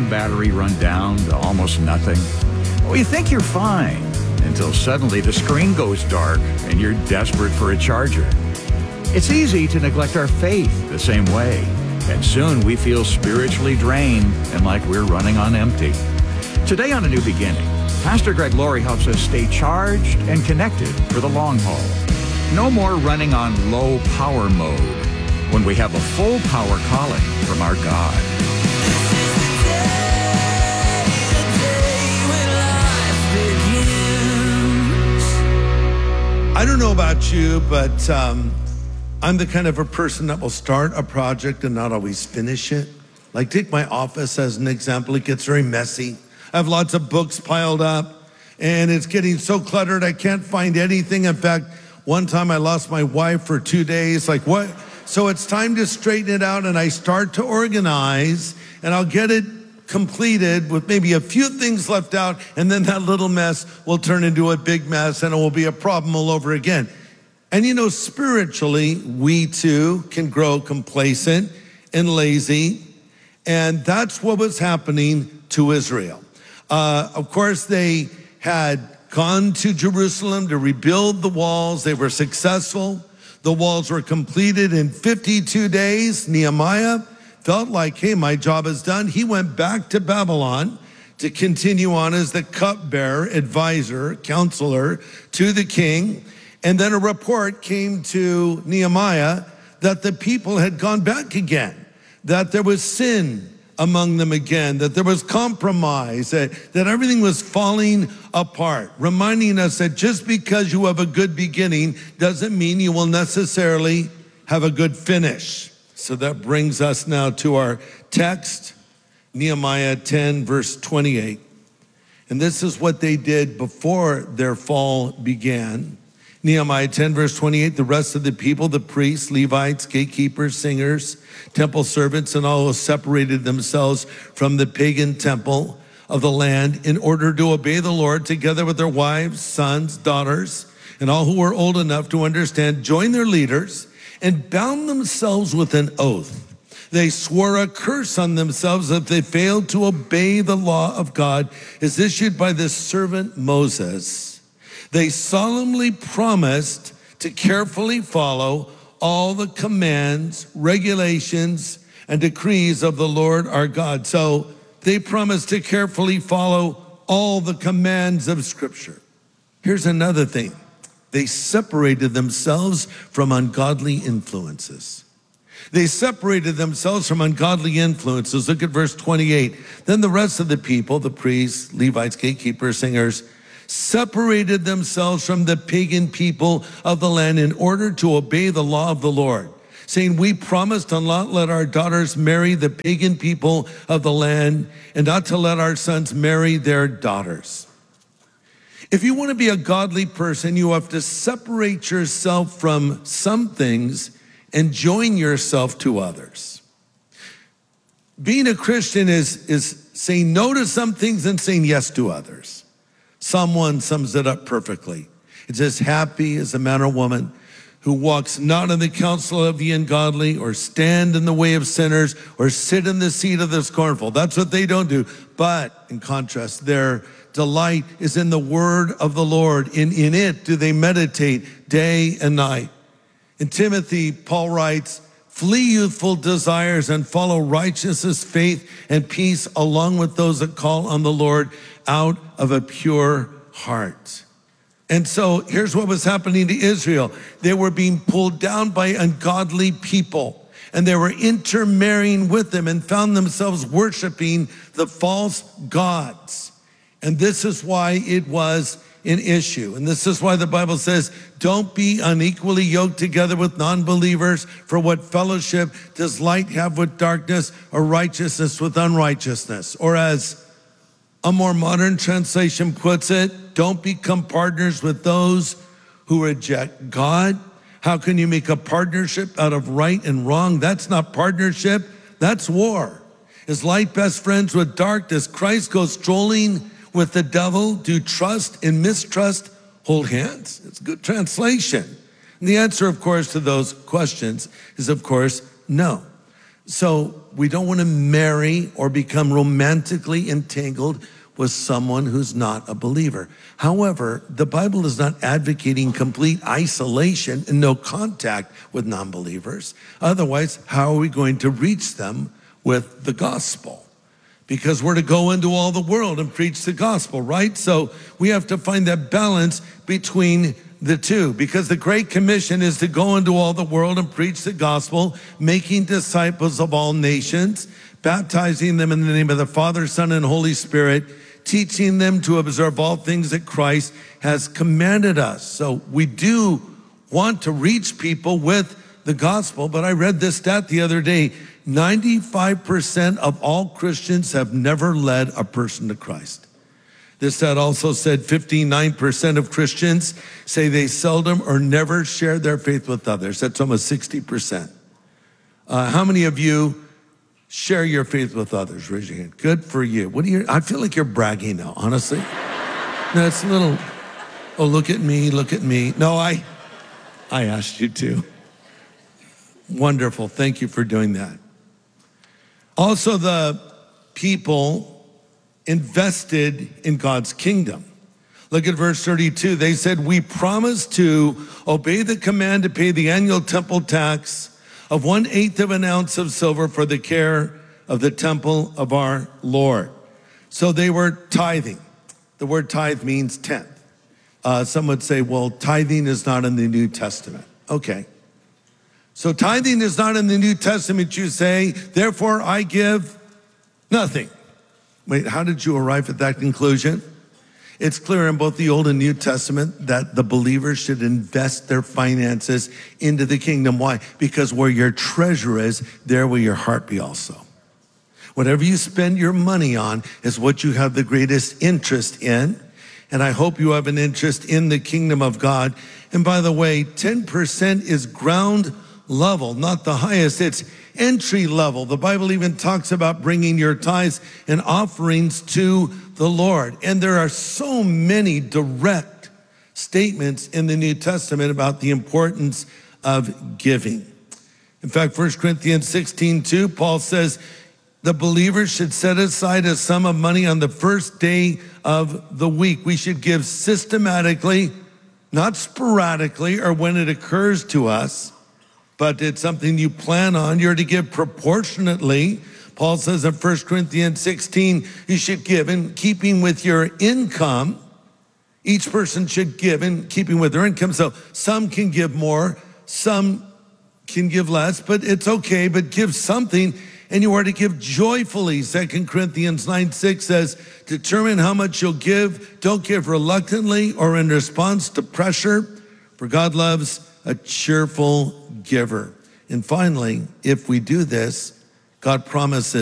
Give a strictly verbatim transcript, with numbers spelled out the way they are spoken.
phone battery run down to almost nothing? Well, you think you're fine until suddenly the screen goes dark and you're desperate for a charger. It's easy to neglect our faith the same way, and soon we feel spiritually drained and like we're running on empty. Today on A New Beginning, Pastor Greg Laurie helps us stay charged and connected for the long haul. No more running on low power mode when we have a full power calling from our God. I don't know about you, but um, I'm the kind of a person that will start a project and not always finish it. Like, take my office as an example. It gets very messy. I have lots of books piled up, and it's getting so cluttered I can't find anything. In fact, one time I lost my wife for two days. Like, what? So it's time to straighten it out, and I start to organize, and I'll get it completed with maybe a few things left out, and then that little mess will turn into a big mess, and it will be a problem all over again. And you know, spiritually, we too can grow complacent and lazy, and that's what was happening to Israel. Uh, of course, they had gone to Jerusalem to rebuild the walls. They were successful. The walls were completed in fifty-two days. Nehemiah felt like, hey, my job is done. He went back to Babylon to continue on as the cupbearer, advisor, counselor to the king. And then a report came to Nehemiah that the people had gone back again, that there was sin among them again, that there was compromise, that, that everything was falling apart, reminding us that just because you have a good beginning doesn't mean you will necessarily have a good finish. So that brings us now to our text, Nehemiah ten, verse twenty-eight. And this is what they did before their fall began. Nehemiah ten, verse twenty-eight, the rest of the people, the priests, Levites, gatekeepers, singers, temple servants, and all who separated themselves from the pagan temple of the land in order to obey the Lord, together with their wives, sons, daughters, and all who were old enough to understand, joined their leaders and bound themselves with an oath. They swore a curse on themselves if they failed to obey the law of God as issued by the servant Moses. They solemnly promised to carefully follow all the commands, regulations, and decrees of the Lord our God. So they promised to carefully follow all the commands of Scripture. Here's another thing. They separated themselves from ungodly influences. They separated themselves from ungodly influences. Look at verse twenty-eight. Then the rest of the people, the priests, Levites, gatekeepers, singers, separated themselves from the pagan people of the land in order to obey the law of the Lord, saying, we promised to not let our daughters marry the pagan people of the land and not to let our sons marry their daughters. If you want to be a godly person, you have to separate yourself from some things and join yourself to others. Being a Christian is, is saying no to some things and saying yes to others. Psalm one sums it up perfectly. It says, happy is a man or woman who walks not in the counsel of the ungodly, or stand in the way of sinners, or sit in the seat of the scornful. That's what they don't do. But in contrast, their delight is in the word of the Lord. In, in it do they meditate day and night. In Timothy, Paul writes, flee youthful desires and follow righteousness, faith, and peace, along with those that call on the Lord out of a pure heart. And so here's what was happening to Israel. They were being pulled down by ungodly people, and they were intermarrying with them and found themselves worshiping the false gods. And this is why it was an issue. And this is why the Bible says, don't be unequally yoked together with non-believers, for what fellowship does light have with darkness, or righteousness with unrighteousness? Or as a more modern translation puts it, don't become partners with those who reject God. How can you make a partnership out of right and wrong? That's not partnership, that's war. Is light best friends with dark? Does Christ go strolling with the devil? Do trust and mistrust hold hands? It's a good translation. And the answer, of course, to those questions is, of course, no. So we don't want to marry or become romantically entangled with someone who's not a believer. However, the Bible is not advocating complete isolation and no contact with non-believers. Otherwise, how are we going to reach them with the gospel? Because we're to go into all the world and preach the gospel, right? So we have to find that balance between the two, because the Great Commission is to go into all the world and preach the gospel, making disciples of all nations, baptizing them in the name of the Father, Son, and Holy Spirit, teaching them to observe all things that Christ has commanded us. So we do want to reach people with the gospel, but I read this stat the other day. ninety-five percent of all Christians have never led a person to Christ. This stat also said fifty-nine percent of Christians say they seldom or never share their faith with others. That's almost sixty percent. Uh, how many of you share your faith with others? Raise your hand. Good for you. What do you, I feel like you're bragging now, honestly. That's a little, oh, look at me, look at me. No, I, I asked you to. Wonderful. Thank you for doing that. Also, the people invested in God's kingdom. Look at verse thirty-two. They said, we promise to obey the command to pay the annual temple tax of one eighth of an ounce of silver for the care of the temple of our Lord. So they were tithing. The word tithe means tenth. Uh, some would say, well, tithing is not in the New Testament. Okay. So tithing is not in the New Testament, you say, therefore I give nothing. Wait, how did you arrive at that conclusion? It's clear in both the Old and New Testament that the believers should invest their finances into the kingdom. Why? Because where your treasure is, there will your heart be also. Whatever you spend your money on is what you have the greatest interest in. And I hope you have an interest in the kingdom of God. And by the way, ten percent is ground level, not the highest. It's entry level. The Bible even talks about bringing your tithes and offerings to the Lord. And there are so many direct statements in the New Testament about the importance of giving. In fact, First Corinthians sixteen two, Paul says, the believers should set aside a sum of money on the first day of the week. We should give systematically, not sporadically or when it occurs to us, but it's something you plan on. You're to give proportionately. Paul says in First Corinthians sixteen, you should give in keeping with your income. Each person should give in keeping with their income. So some can give more, some can give less, but it's okay, but give something. And you are to give joyfully. Second Corinthians nine six says, determine how much you'll give. Don't give reluctantly or in response to pressure, for God loves a cheerful giver. And finally, if we do this, God promises